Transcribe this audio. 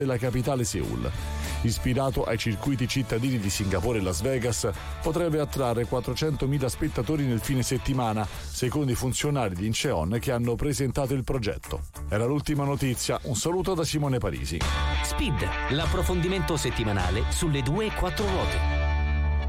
della capitale Seul. Ispirato ai circuiti cittadini di Singapore e Las Vegas, potrebbe attrarre 400.000 spettatori nel fine settimana, secondo i funzionari di Incheon che hanno presentato il progetto. Era l'ultima notizia, un saluto da Simone Parisi. Speed, l'approfondimento settimanale sulle 2 e 4 ruote.